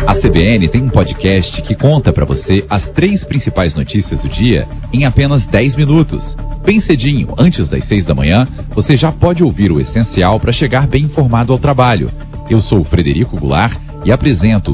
A CBN tem um podcast que conta para você as 3 principais notícias do dia em apenas 10 minutos. Bem cedinho, antes das 6 da manhã, você já pode ouvir o essencial para chegar bem informado ao trabalho. Eu sou o Frederico Goulart e apresento